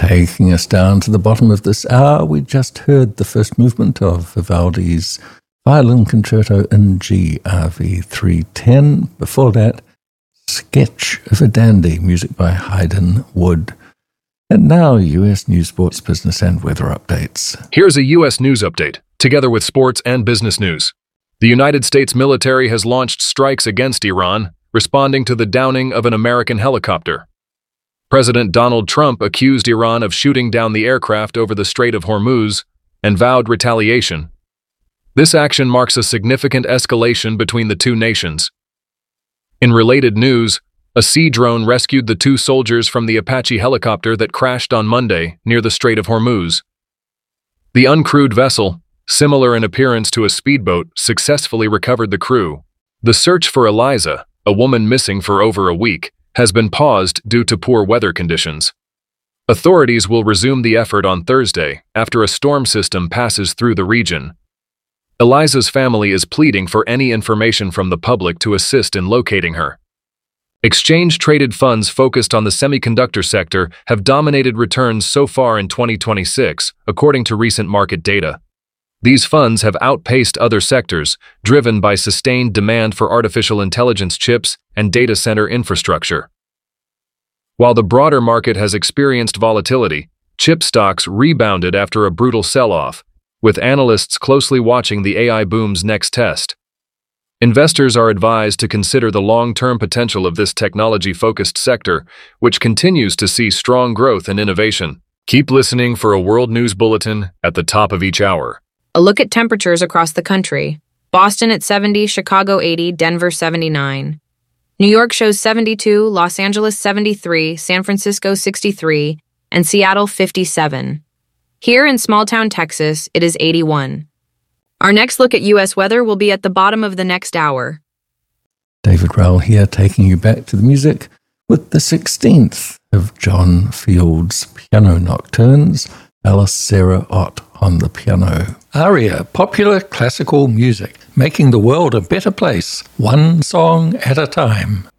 Taking us down to the bottom of this hour, we just heard the first movement of Vivaldi's Violin Concerto in G, RV 310. Before that, Sketch of a Dandy, music by Haydn Wood. And now, U.S. news, sports, business, and weather updates. Here's a U.S. news update, together with sports and business news. The United States military has launched strikes against Iran, responding to the downing of an American helicopter. President Donald Trump accused Iran of shooting down the aircraft over the Strait of Hormuz and vowed retaliation. This action marks a significant escalation between the two nations. In related news, a sea drone rescued the two soldiers from the Apache helicopter that crashed on Monday near the Strait of Hormuz. The uncrewed vessel, similar in appearance to a speedboat, successfully recovered the crew. The search for Eliza, a woman missing for over a week, has been paused due to poor weather conditions. Authorities will resume the effort on Thursday after a storm system passes through the region. Eliza's family is pleading for any information from the public to assist in locating her. Exchange-traded funds focused on the semiconductor sector have dominated returns so far in 2026, according to recent market data. These funds have outpaced other sectors, driven by sustained demand for artificial intelligence chips and data center infrastructure. While the broader market has experienced volatility, chip stocks rebounded after a brutal sell-off, with analysts closely watching the AI boom's next test. Investors are advised to consider the long-term potential of this technology-focused sector, which continues to see strong growth and innovation. Keep listening for a World News Bulletin at the top of each hour. A look at temperatures across the country. Boston at 70, Chicago 80, Denver 79. New York shows 72, Los Angeles 73, San Francisco 63, and Seattle 57. Here in small-town Texas, it is 81. Our next look at U.S. weather will be at the bottom of the next hour. David Rowell here, taking you back to the music with the 16th of John Field's Piano Nocturnes, Alice Sarah Ott on the piano. ARIA, popular classical music, making the world a better place, one song at a time.